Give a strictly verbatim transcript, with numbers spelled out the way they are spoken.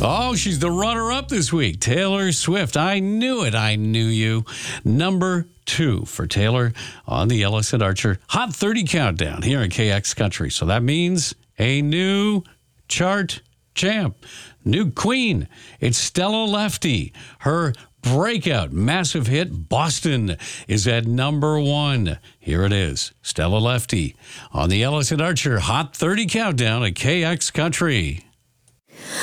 Oh, she's the runner-up this week. Taylor Swift. I knew it. I knew you. Number two for Taylor on the Ellis and Archer Hot thirty Countdown here in K X Country. So that means a new chart champ, new queen. It's Stella Lefty. Her breakout massive hit, Boston, is at number one. Here it is, Stella Lefty on the Ellis and Archer Hot thirty Countdown at K X Country.